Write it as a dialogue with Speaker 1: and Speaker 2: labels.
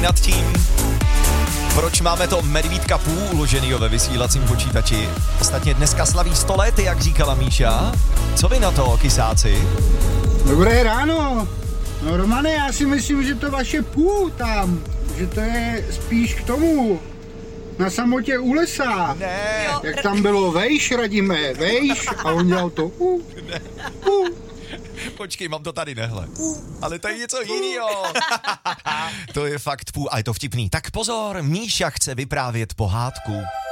Speaker 1: nad tím, proč máme to medvídka půl uloženýho ve vysílacím počítači. Ostatně dneska slaví 100 let, jak říkala Míša. Co vy na to, kysáci?
Speaker 2: Dobré ráno. No Romane, já si myslím, že to vaše půl tam, že to je spíš k tomu, na samotě u lesa.
Speaker 1: Ne.
Speaker 2: Jak tam bylo vejš, Radime, vejš, a on dělal to
Speaker 1: Počkej, mám to tady, nehle. Ale to je něco jinýho. To je fakt půl, a je to vtipný. Tak pozor, Míša chce vyprávět pohádku.